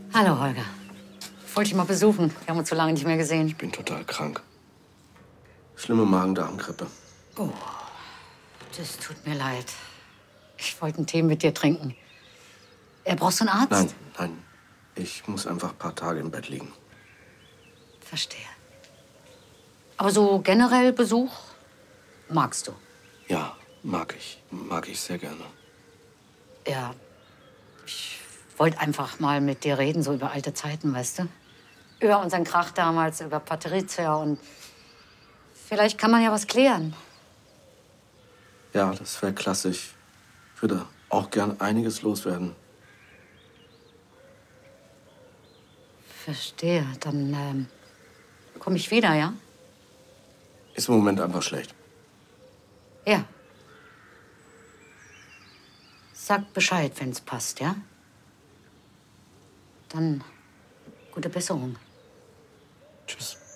Hallo, Holger. Ich wollte dich mal besuchen. Wir haben uns so lange nicht mehr gesehen. Ich bin total krank. Schlimme Magen-Darm-Grippe. Oh, das tut mir leid. Ich wollte einen Tee mit dir trinken. Brauchst du einen Arzt? Nein, nein. Ich muss einfach ein paar Tage im Bett liegen. Verstehe. Aber so generell Besuch magst du? Ja, mag ich. Mag ich sehr gerne. Ja, ich wollte einfach mal mit dir reden, so über alte Zeiten, weißt du? Über unseren Krach damals, über Patrizia und vielleicht kann man ja was klären. Ja, das wäre klasse. Ich würde auch gern einiges loswerden. Verstehe. Dann komme ich wieder, ja? Ist im Moment einfach schlecht. Ja. Sag Bescheid, wenn's passt, ja? Dann gute Besserung. Tschüss.